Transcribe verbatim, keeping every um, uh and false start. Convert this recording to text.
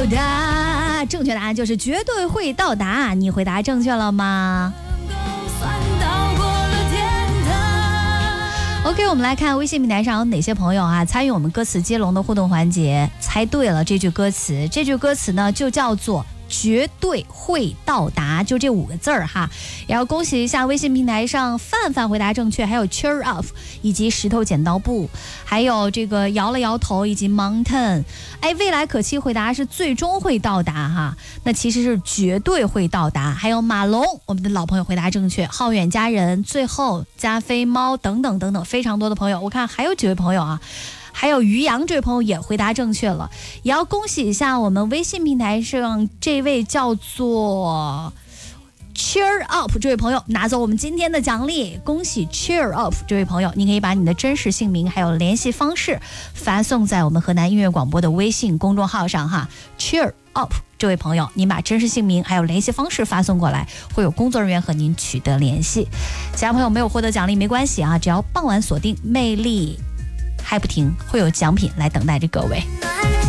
到达。正确答案就是绝对会到达，你回答正确了吗？OK， 我们来看微信平台上有哪些朋友啊参与我们歌词接龙的互动环节，猜对了这句歌词。这句歌词呢就叫做绝对会到达，就这五个字儿哈。也要恭喜一下微信平台上范范回答正确，还有 cheer up 以及石头剪刀布，还有这个摇了摇头以及 mountain。哎，未来可期回答是最终会到达哈，那其实是绝对会到达。还有马龙，我们的老朋友回答正确，浩远家人，最后加菲猫等等等等，非常多的朋友。我看还有几位朋友啊。还有于洋这位朋友也回答正确了，也要恭喜一下我们微信平台上这位叫做 Cheer Up 这位朋友拿走我们今天的奖励，恭喜 Cheer Up 这位朋友，你可以把你的真实姓名还有联系方式发送在我们河南音乐广播的微信公众号上哈。 Cheer Up 这位朋友，您把真实姓名还有联系方式发送过来，会有工作人员和您取得联系。其他朋友没有获得奖励没关系啊，只要傍晚锁定魅力还不停，会有奖品来等待着各位。